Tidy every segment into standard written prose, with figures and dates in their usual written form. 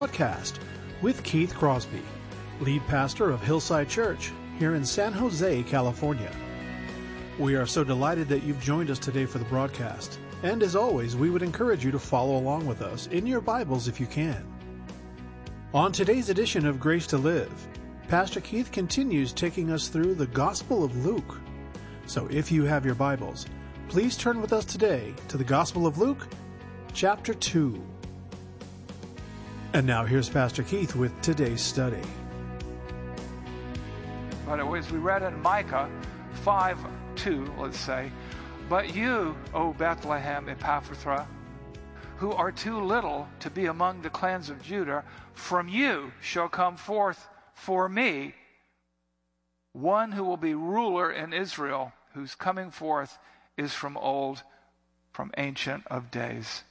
Podcast with Keith Crosby, lead pastor of Hillside Church here in San Jose, California. We are so delighted that you've joined us today for the broadcast. And as always, we would encourage you to follow along with us in your Bibles if you can. On today's edition of Grace to Live, Pastor Keith continues taking us through the Gospel of Luke. So if you have your Bibles, please turn with us today to the Gospel of Luke, chapter 2. And now here's Pastor Keith with today's study. But as we read in Micah 5:2, let's say, "But you, O Bethlehem Ephrathah, who are too little to be among the clans of Judah, from you shall come forth for me one who will be ruler in Israel, whose coming forth is from old, from ancient of days."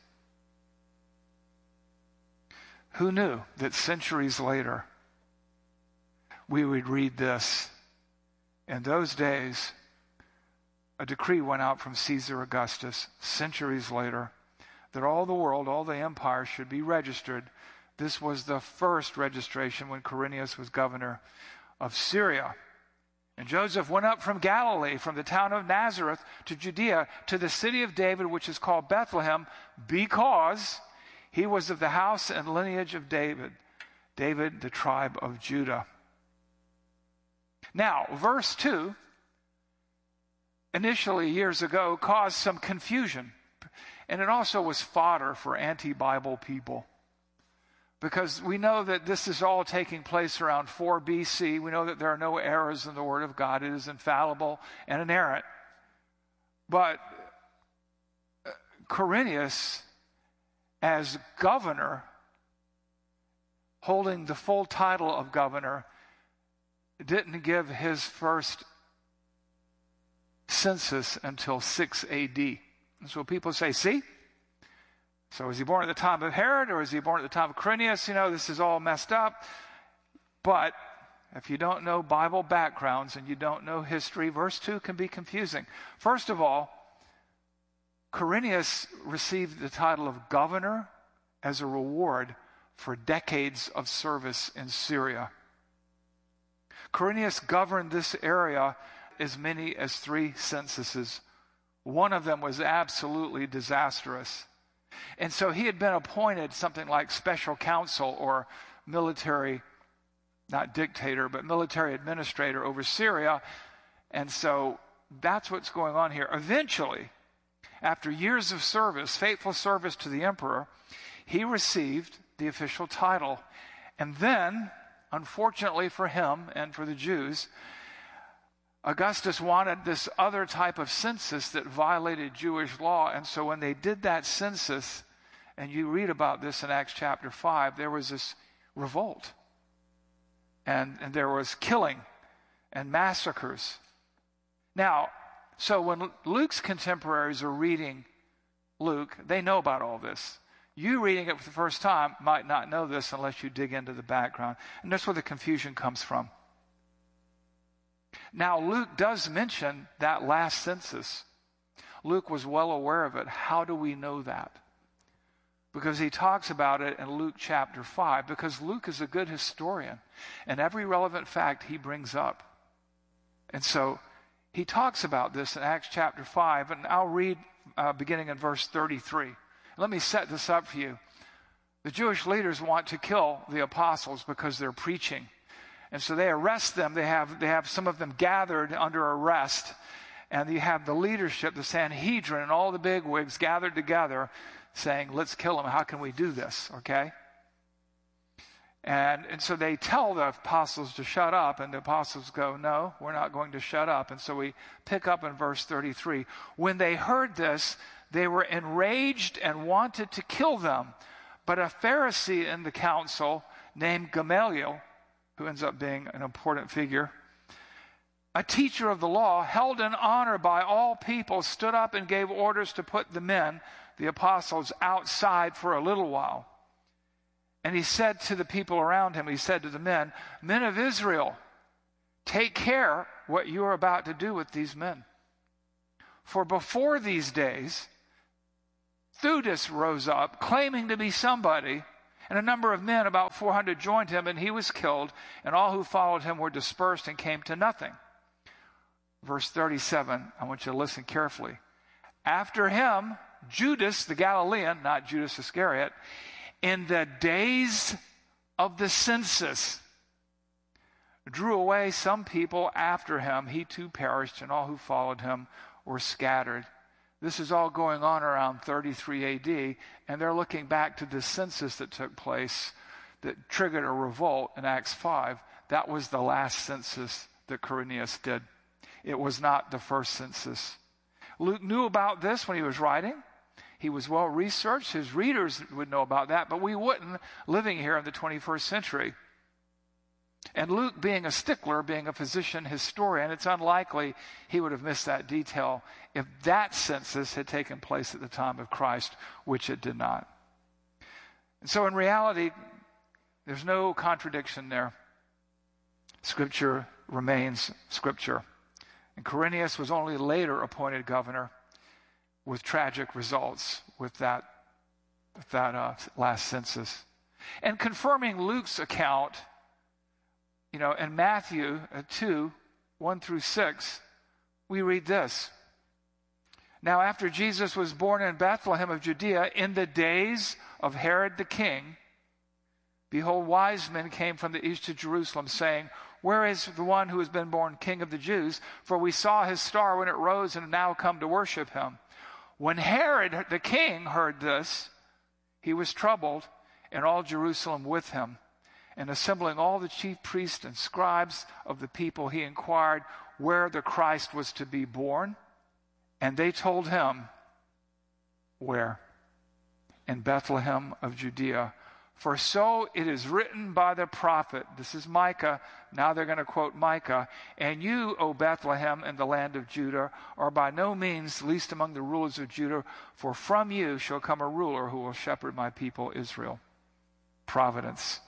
Who knew that centuries later we would read this? In those days, a decree went out from Caesar Augustus, centuries later, that all the world, all the empires should be registered. This was the first registration when Quirinius was governor of Syria. And Joseph went up from Galilee, from the town of Nazareth to Judea, to the city of David, which is called Bethlehem, because he was of the house and lineage of David, the tribe of Judah. Now, verse 2, initially years ago, caused some confusion. And it also was fodder for anti-Bible people. Because we know that this is all taking place around 4 BC. We know that there are no errors in the Word of God. It is infallible and inerrant. But Quirinius, as governor, holding the full title of governor, didn't give his first census until 6 AD. And so people say, see? So was he born at the time of Herod, or was he born at the time of Quirinius? You know, this is all messed up. But if you don't know Bible backgrounds and you don't know history, verse 2 can be confusing. First of all, Quirinius received the title of governor as a reward for decades of service in Syria. Quirinius governed this area as many as 3 censuses. One of them was absolutely disastrous. And so he had been appointed something like special counsel or military, not dictator, but military administrator over Syria. And so that's what's going on here. Eventually, after years of service, faithful service to the emperor, he received the official title. And then, unfortunately for him and for the Jews, Augustus wanted this other type of census that violated Jewish law. And so when they did that census, and you read about this in Acts chapter 5, there was this revolt. And there was killing and massacres. Now, so when Luke's contemporaries are reading Luke, they know about all this. You reading it for the first time might not know this unless you dig into the background. And that's where the confusion comes from. Now, Luke does mention that last census. Luke was well aware of it. How do we know that? Because he talks about it in Luke chapter 5, because Luke is a good historian, and every relevant fact he brings up. And so he talks about this in Acts chapter 5, and I'll read beginning in verse 33. Let me set this up for you. The Jewish leaders want to kill the apostles because they're preaching. And so they arrest them. They have some of them gathered under arrest. And you have the leadership, the Sanhedrin, and all the bigwigs gathered together saying, let's kill them. How can we do this? Okay? And so they tell the apostles to shut up, and the apostles go, no, we're not going to shut up. And so we pick up in verse 33. When they heard this, they were enraged and wanted to kill them. But a Pharisee in the council named Gamaliel, who ends up being an important figure, a teacher of the law, held in honor by all people, stood up and gave orders to put the men, the apostles, outside for a little while. And he said to the people around him, he said to the men, "Men of Israel, take care what you are about to do with these men. For before these days, Theudas rose up, claiming to be somebody, And a number of men, about 400, joined him, and he was killed, and all who followed him were dispersed and came to nothing. Verse 37, I want you to listen carefully. After him, Judas the Galilean, not Judas Iscariot, in the days of the census, drew away some people after him. He too perished, and all who followed him were scattered. This is all going on around 33 AD, and they're looking back to the census that took place that triggered a revolt in Acts 5. That was the last census that Quirinius did. It was not the first census. Luke knew about this when he was writing. He was well researched. His readers would know about that, but we wouldn't, living here in the 21st century. And Luke, being a stickler, being a physician historian, it's unlikely he would have missed that detail if that census had taken place at the time of Christ, which it did not. And so in reality, there's no contradiction there. Scripture remains Scripture. And Quirinius was only later appointed governor with tragic results with that last census. And confirming Luke's account, in Matthew 2, 1 through 6, we read this. Now after Jesus was born in Bethlehem of Judea, in the days of Herod the king, behold, wise men came from the east to Jerusalem, saying, where is the one who has been born King of the Jews? For we saw his star when it rose and have now come to worship him. When Herod the king heard this, he was troubled, and all Jerusalem with him. And assembling all the chief priests and scribes of the people, he inquired where the Christ was to be born. And they told him, where? In Bethlehem of Judea. For so it is written by the prophet. This is Micah. Now they're going to quote Micah. And you, O Bethlehem, in the land of Judah, are by no means least among the rulers of Judah, for from you shall come a ruler who will shepherd my people Israel. Providence.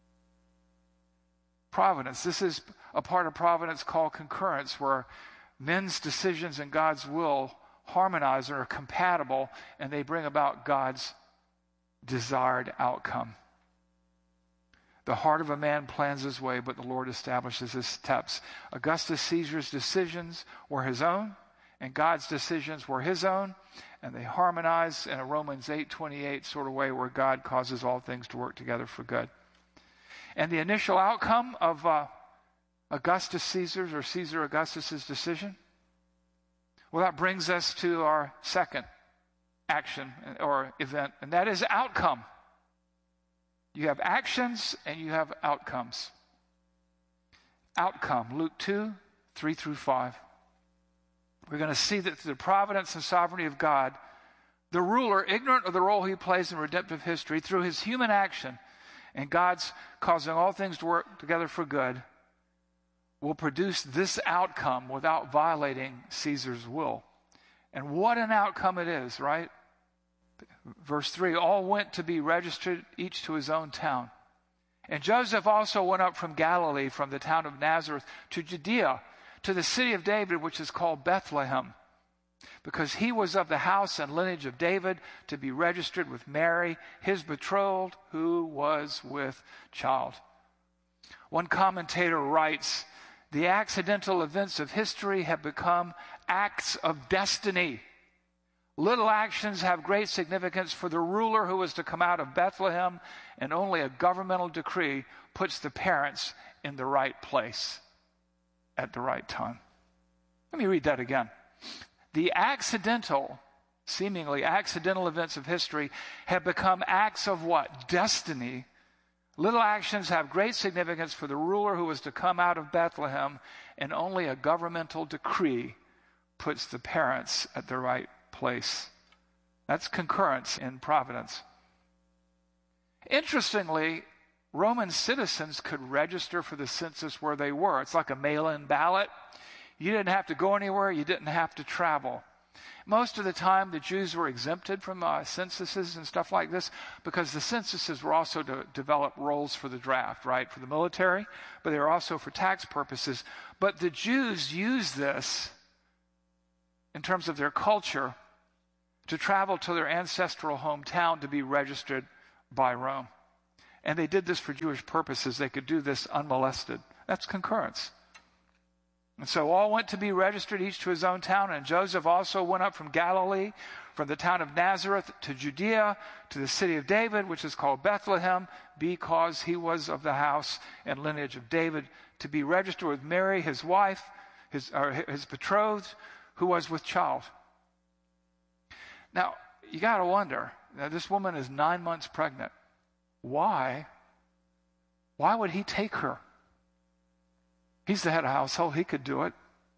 Providence. This is a part of providence called concurrence, where men's decisions and God's will harmonize and are compatible, and they bring about God's desired outcome. The heart of a man plans his way, but the Lord establishes his steps. Augustus Caesar's decisions were his own, and God's decisions were his own, and they harmonize in a Romans 8:28 sort of way, where God causes all things to work together for good. And the initial outcome of Augustus Caesar's or Caesar Augustus's decision, well, that brings us to our second action or event, and that is outcome. You have actions and you have outcomes. Outcome, Luke 2, 3 through 5. We're going to see that through the providence and sovereignty of God, the ruler, ignorant of the role he plays in redemptive history, through his human action and God's causing all things to work together for good, will produce this outcome without violating Caesar's will. And what an outcome it is, right? Verse 3, all went to be registered, each to his own town. And Joseph also went up from Galilee, from the town of Nazareth, to Judea, to the city of David, which is called Bethlehem, because he was of the house and lineage of David, to be registered with Mary, his betrothed, who was with child. One commentator writes, the accidental events of history have become acts of destiny. Little actions have great significance for the ruler who was to come out of Bethlehem, and only a governmental decree puts the parents in the right place at the right time. Let me read that again. The seemingly accidental events of history have become acts of what? Destiny. Little actions have great significance for the ruler who was to come out of Bethlehem, and only a governmental decree puts the parents at the right place. That's concurrence in providence. Interestingly, Roman citizens could register for the census where they were. It's like a mail-in ballot. You didn't have to go anywhere. You didn't have to travel. Most of the time, the Jews were exempted from censuses and stuff like this, because the censuses were also to develop roles for the draft, right, for the military, but they were also for tax purposes. But the Jews used this in terms of their culture to travel to their ancestral hometown to be registered by Rome. And they did this for Jewish purposes. They could do this unmolested. That's concurrence. And so all went to be registered, each to his own town. And Joseph also went up from Galilee, from the town of Nazareth to Judea, to the city of David, which is called Bethlehem, because he was of the house and lineage of David, to be registered with Mary, his wife, his betrothed, who was with child. Now, you got to wonder, now this woman is 9 months pregnant. Why would he take her? He's the head of household. He could do it.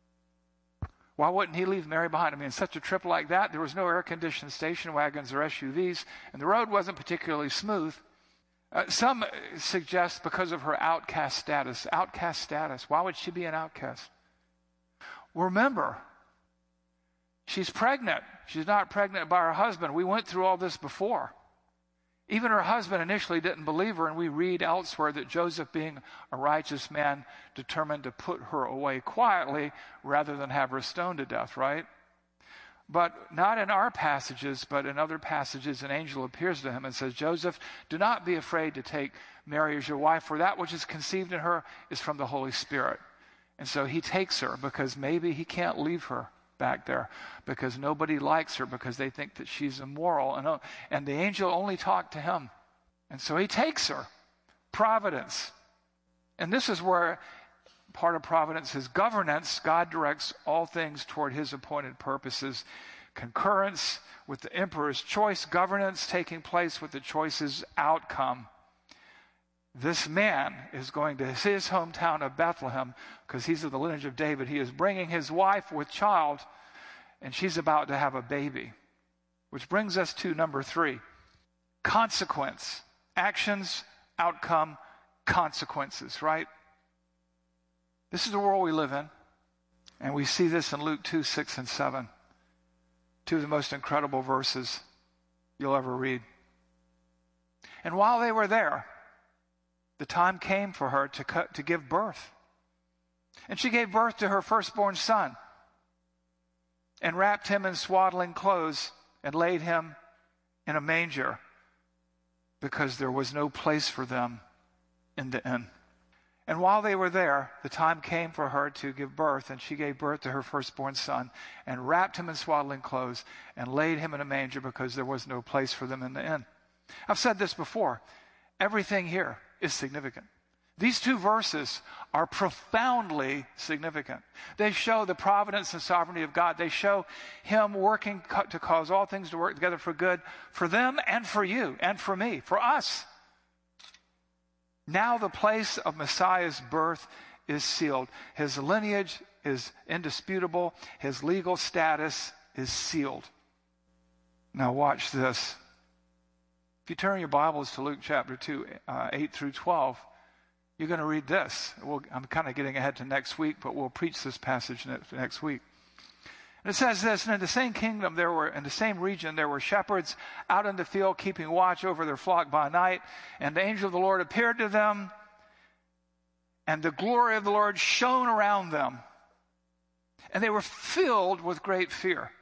Why wouldn't he leave Mary behind? I mean, such a trip like that, there was no air-conditioned station wagons or SUVs, and the road wasn't particularly smooth. Some suggest because of her outcast status. Outcast status. Why would she be an outcast? Remember, she's pregnant. She's not pregnant by her husband. We went through all this before. Even her husband initially didn't believe her, and we read elsewhere that Joseph, being a righteous man, determined to put her away quietly rather than have her stoned to death, right? But not in our passages, but in other passages, an angel appears to him and says, Joseph, do not be afraid to take Mary as your wife, for that which is conceived in her is from the Holy Spirit. And so he takes her because maybe he can't leave her back there because nobody likes her because they think that she's immoral. And the angel only talked to him. And so he takes her. Providence. And this is where part of providence is governance. God directs all things toward his appointed purposes. Concurrence with the emperor's choice. Governance taking place with the choice's outcome. This man is going to his hometown of Bethlehem because he's of the lineage of David. He is bringing his wife with child, and she's about to have a baby. Which brings us to number 3. Consequence. Actions, outcome, consequences, right? This is the world we live in, and we see this in Luke 2, 6, and 7. 2 of the most incredible verses you'll ever read. And while they were there, the time came for her to give birth. And she gave birth to her firstborn son and wrapped him in swaddling clothes and laid him in a manger because there was no place for them in the inn. And while they were there, the time came for her to give birth, and she gave birth to her firstborn son and wrapped him in swaddling clothes and laid him in a manger because there was no place for them in the inn. I've said this before. Everything here is significant. These 2 verses are profoundly significant. They show the providence and sovereignty of God. They show him working to cause all things to work together for good for them and for you and for me, for us. Now the place of Messiah's birth is sealed. His lineage is indisputable. His legal status is sealed. Now watch this. If you turn your Bibles to Luke chapter 2, 8 through 12, you're going to read this. I'm kind of getting ahead to next week, but we'll preach this passage next week. And it says this, and in the same kingdom in the same region, there were shepherds out in the field keeping watch over their flock by night. And the angel of the Lord appeared to them, and the glory of the Lord shone around them. And they were filled with great fear.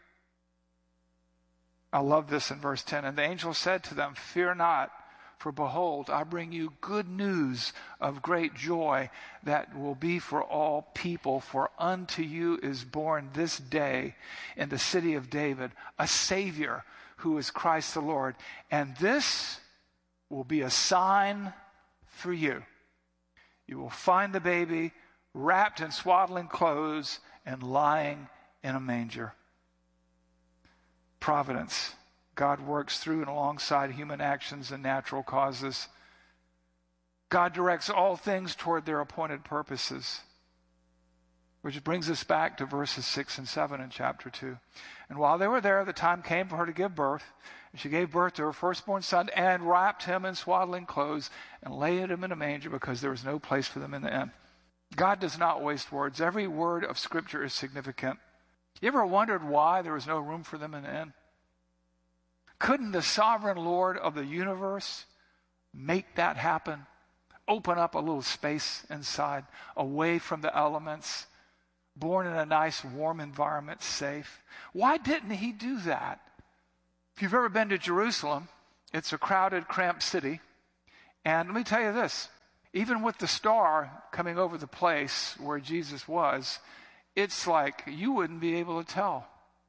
I love this in verse 10. And the angel said to them, fear not, for behold, I bring you good news of great joy that will be for all people. For unto you is born this day in the city of David a Savior who is Christ the Lord. And this will be a sign for you. You will find the baby wrapped in swaddling clothes and lying in a manger. Providence. God works through and alongside human actions and natural causes. God directs all things toward their appointed purposes. Which brings us back to verses 6 and 7 in chapter 2. And while they were there, the time came for her to give birth. And she gave birth to her firstborn son and wrapped him in swaddling clothes and laid him in a manger because there was no place for them in the inn. God does not waste words. Every word of Scripture is significant. You ever wondered why there was no room for them in the inn? Couldn't the sovereign Lord of the universe make that happen? Open up a little space inside, away from the elements, born in a nice, warm environment, safe. Why didn't he do that? If you've ever been to Jerusalem, it's a crowded, cramped city, And let me tell you this, even with the star coming over the place where Jesus was, it's like you wouldn't be able to tell.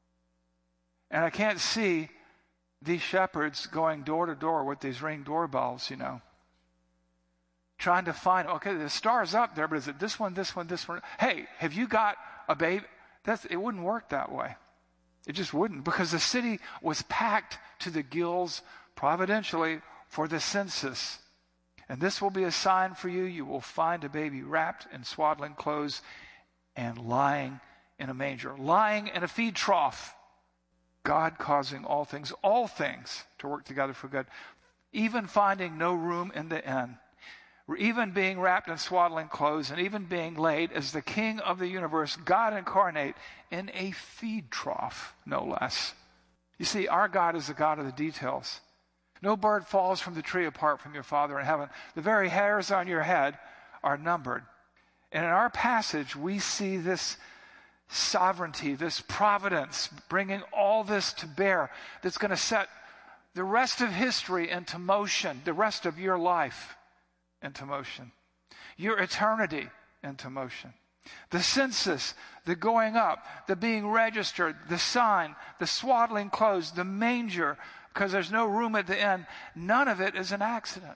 And I can't see these shepherds going door to door with these ring doorbells, trying to find, okay, the star's up there, but is it this one, this one, this one? Hey, have you got a baby? It wouldn't work that way. It just wouldn't, because the city was packed to the gills providentially for the census. And this will be a sign for you. You will find a baby wrapped in swaddling clothes and lying in a manger, lying in a feed trough. God causing all things to work together for good, even finding no room in the inn, even being wrapped in swaddling clothes, and even being laid as the King of the universe, God incarnate, in a feed trough, no less. You see, our God is the God of the details. No bird falls from the tree apart from your Father in heaven. The very hairs on your head are numbered. And in our passage, we see this sovereignty, this providence, bringing all this to bear, that's going to set the rest of history into motion, the rest of your life into motion, your eternity into motion. The census, the going up, the being registered, the sign, the swaddling clothes, the manger, because there's no room at the inn, none of it is an accident.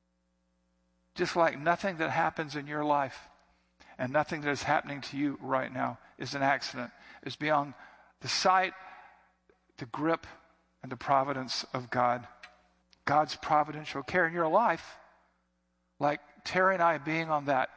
Just like nothing that happens in your life and nothing that is happening to you right now is an accident. It's beyond the sight, the grip, and the providence of God. God's providential care in your life, like Terry and I being on that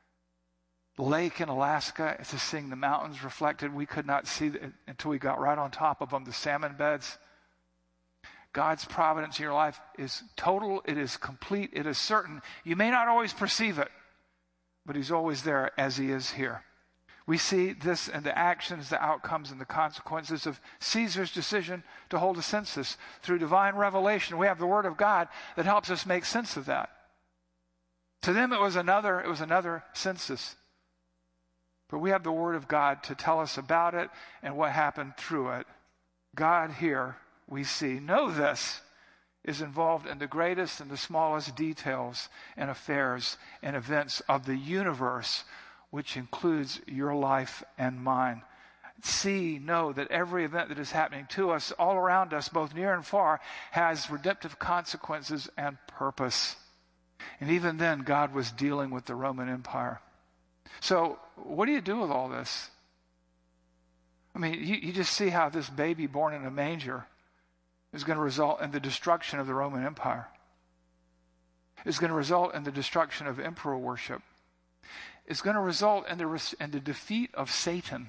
lake in Alaska, to seeing the mountains reflected. We could not see it until we got right on top of them, the salmon beds. God's providence in your life is total, it is complete, it is certain. You may not always perceive it, but he's always there as he is here. We see this in the actions, the outcomes, and the consequences of Caesar's decision to hold a census. Through divine revelation, we have the Word of God that helps us make sense of that. To them, it was another census. But we have the Word of God to tell us about it and what happened through it. God here, we see, know this, is involved in the greatest and the smallest details and affairs and events of the universe, which includes your life and mine. Know that every event that is happening to us, all around us, both near and far, has redemptive consequences and purpose. And even then, God was dealing with the Roman Empire. So, what do you do with all this? I mean, you just see how this baby born in a manger is going to result in the destruction of the Roman Empire. It's going to result in the destruction of emperor worship. It's going to result in the defeat of Satan.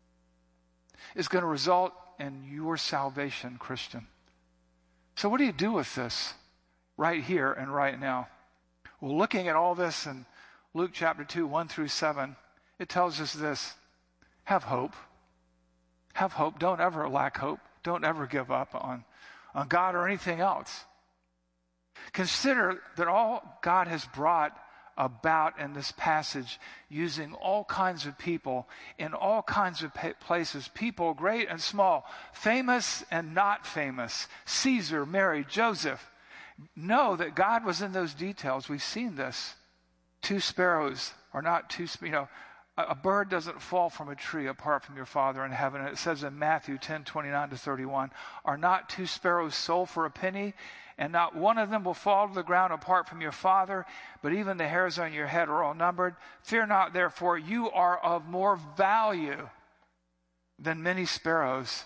It's going to result in your salvation, Christian. So what do you do with this right here and right now? Well, looking at all this in Luke chapter 2, 1 through 7, it tells us this: have hope. Have hope. Don't ever lack hope. Don't ever give up on God or anything else. Consider that all God has brought about in this passage, using all kinds of people in all kinds of places, people great and small, famous and not famous, Caesar, Mary, Joseph. Know that God was in those details. We've seen this. 2 sparrows are not two, a bird doesn't fall from a tree apart from your Father in heaven. And it says in Matthew 10:29-31, are not 2 sparrows sold for a penny? And not one of them will fall to the ground apart from your Father, but even the hairs on your head are all numbered. Fear not, therefore, you are of more value than many sparrows.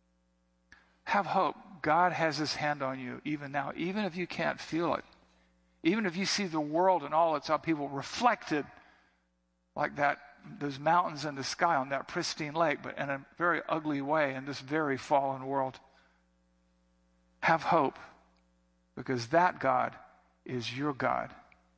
Have hope. God has his hand on you even now, even if you can't feel it. Even if you see the world and all its upheaval reflected like that, those mountains in the sky on that pristine lake, but in a very ugly way in this very fallen world. Have hope, because that God is your God.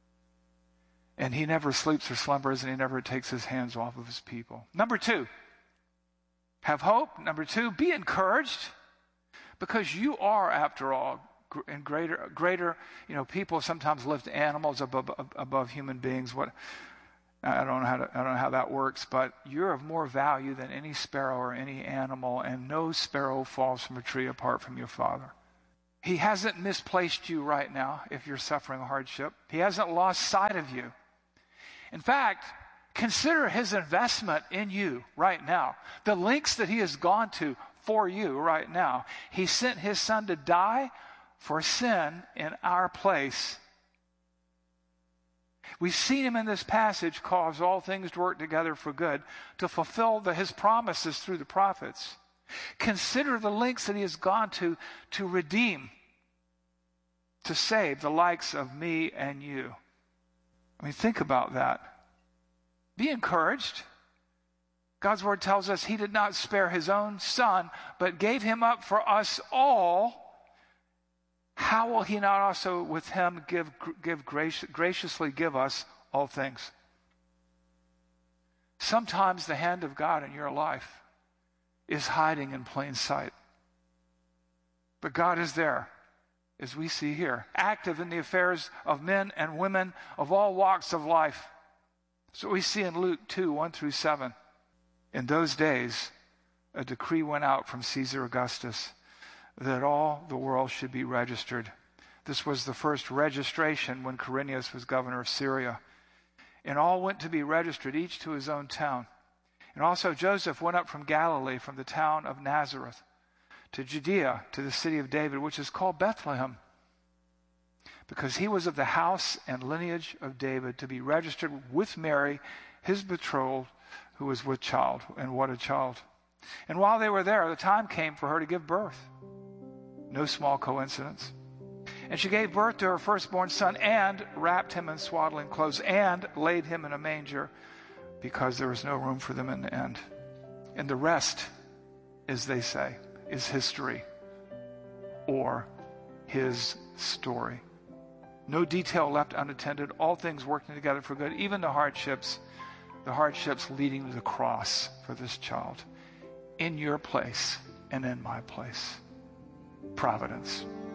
And he never sleeps or slumbers, and he never takes his hands off of his people. Number 2, have hope. Number 2, be encouraged, because you are, after all, in greater, people sometimes lift animals above human beings. I don't know how that works, but you're of more value than any sparrow or any animal, and no sparrow falls from a tree apart from your Father. He hasn't misplaced you right now if you're suffering hardship. He hasn't lost sight of you. In fact, consider his investment in you right now. The lengths that he has gone to for you right now. He sent his son to die for sin in our place. We've seen him in this passage cause all things to work together for good to fulfill his promises through the prophets. Consider the lengths that he has gone to redeem, to save the likes of me and you. I mean, think about that. Be encouraged. God's word tells us he did not spare his own son, but gave him up for us all. How will he not also with him graciously give us all things? Sometimes the hand of God in your life is hiding in plain sight. But God is there, as we see here, active in the affairs of men and women of all walks of life. So we see in Luke 2, 1 through 7. In those days, a decree went out from Caesar Augustus that all the world should be registered. This was the first registration when Quirinius was governor of Syria. And all went to be registered, each to his own town. And also Joseph went up from Galilee, from the town of Nazareth, to Judea, to the city of David, which is called Bethlehem, because he was of the house and lineage of David, to be registered with Mary, his betrothed, who was with child. And what a child. And while they were there, the time came for her to give birth. No small coincidence. And she gave birth to her firstborn son, and wrapped him in swaddling clothes, and laid him in a manger, because there was no room for them in the inn. And the rest, as they say, is history, or his story. No detail left unattended, all things working together for good, even the hardships leading to the cross for this child, in your place and in my place. Providence.